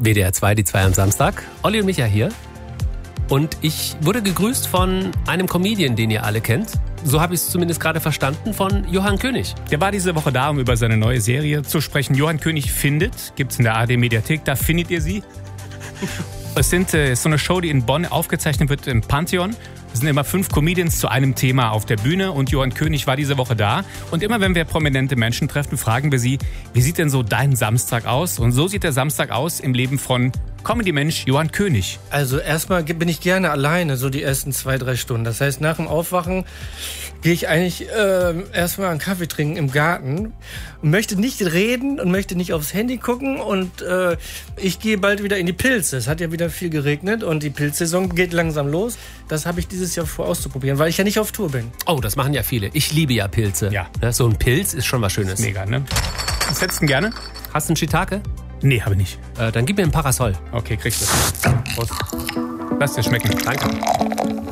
WDR 2, die 2 am Samstag. Olli und Micha hier. Und ich wurde gegrüßt von einem Comedian, den ihr alle kennt. So habe ich es zumindest gerade verstanden, von Johann König. Der war diese Woche da, um über seine neue Serie zu sprechen. Johann König findet, gibt's in der ARD-Mediathek, da findet ihr sie. Es ist so eine Show, die in Bonn aufgezeichnet wird im Pantheon. Es sind immer 5 Comedians zu einem Thema auf der Bühne und Johann König war diese Woche da. Und immer wenn wir prominente Menschen treffen, fragen wir sie, wie sieht denn so dein Samstag aus? Und so sieht der Samstag aus im Leben von Comedy-Mensch Johann König. Also erstmal bin ich gerne alleine, so die ersten 2-3 Stunden. Das heißt, nach dem Aufwachen gehe ich eigentlich erstmal einen Kaffee trinken im Garten und möchte nicht reden und möchte nicht aufs Handy gucken. Und ich gehe bald wieder in die Pilze. Es hat ja wieder viel geregnet und die Pilzsaison geht langsam los. Das habe ich dieses Jahr vor auszuprobieren, weil ich ja nicht auf Tour bin. Oh, das machen ja viele. Ich liebe ja Pilze. Ja. So ein Pilz ist schon was Schönes. Mega, ne? Was hättest du denn gerne? Hast du einen Shiitake? Nee, habe ich nicht. Dann gib mir ein Parasol. Okay, kriegst du. Prost. Lass dir schmecken. Danke.